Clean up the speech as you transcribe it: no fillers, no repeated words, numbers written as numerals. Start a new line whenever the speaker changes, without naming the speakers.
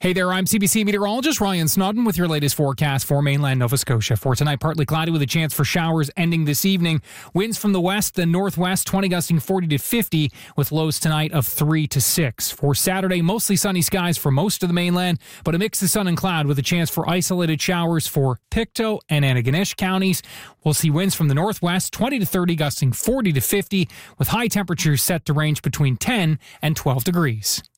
Hey there, I'm CBC meteorologist Ryan Snodden with your latest forecast for mainland Nova Scotia. For tonight, partly cloudy with a chance for showers ending this evening. Winds from the west, the northwest, 20 gusting 40 to 50 with lows tonight of 3 to 6. For Saturday, mostly sunny skies for most of the mainland, but a mix of sun and cloud with a chance for isolated showers for Pictou and Antigonish counties. We'll see winds from the northwest, 20 to 30 gusting 40 to 50 with high temperatures set to range between 10 and 12 degrees.